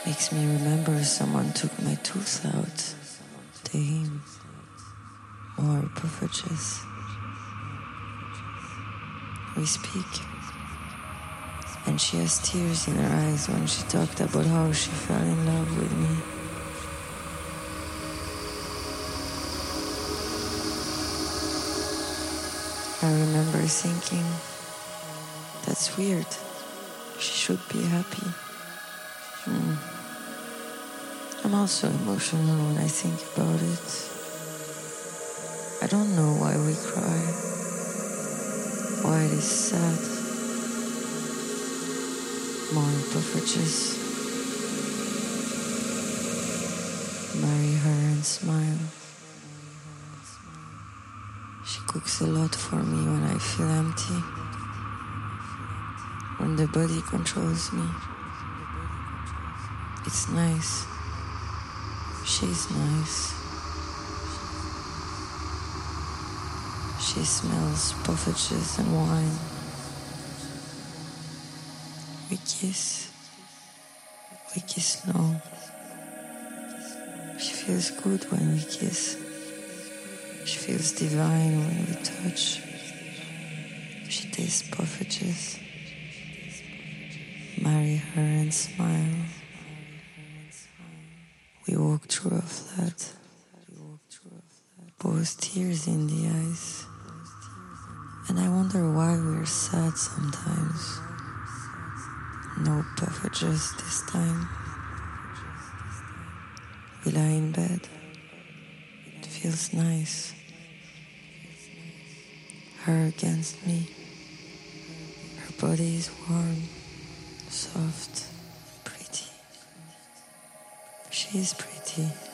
Makes me remember someone took my tooth out. Tehim. More puffages. We speak. And she has tears in her eyes when she talked about how she fell in love with me. I remember thinking, that's weird. She should be happy. I'm also emotional when I think about it. I don't know why we cry, why it is sad. More puffages. Marry her and smile. She cooks a lot for me when I feel empty, when the body controls me. It's nice. She's nice. She smells puffages and wine. We kiss. We kiss long. She feels good when we kiss. She feels divine when we touch. She tastes puffages. Marry her and smile. We walk through a flat. Both tears in the eyes. And I wonder why we're sad sometimes. No puffages this time. We lie in bed. It feels nice. Her against me. Her body is warm, soft, pretty. She is pretty.